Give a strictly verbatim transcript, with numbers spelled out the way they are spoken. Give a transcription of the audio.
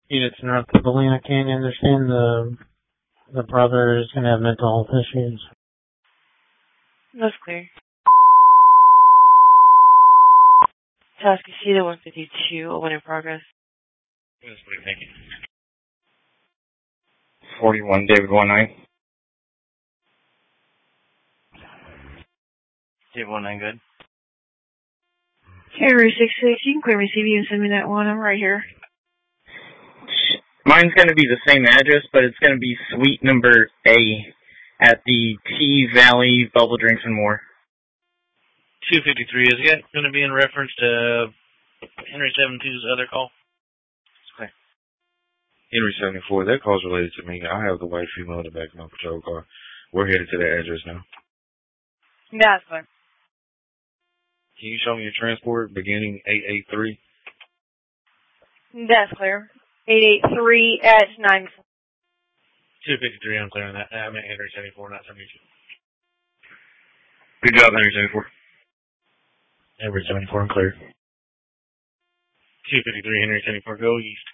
Units north of Galena Canyon. They're saying the, the brother is going to have mental health issues. That's clear. Tascasita one fifty-two, a one in progress. That's clear, thank you. forty-one, David one nine. David one nine, good. Henry six six, you can clear me C V and send me that one. I'm right here. Mine's going to be the same address, but it's going to be suite number A at the T Valley Bubble Drinks and More. two fifty-three, is that going to be in reference to Henry seventy-two's other call? Okay. Henry seventy-four, that call's related to me. I have the white female in the back of my patrol car. We're headed to that address now. That's fine. Can you show me your transport beginning eight eight three? That's clear. eight eight three at nine. two fifty-three, I'm clear on that. I meant Henry seventy-four, not seventy-two. Good job, Henry seventy-four. Henry seventy-four, I'm clear. two fifty-three, Henry seventy-four, go east.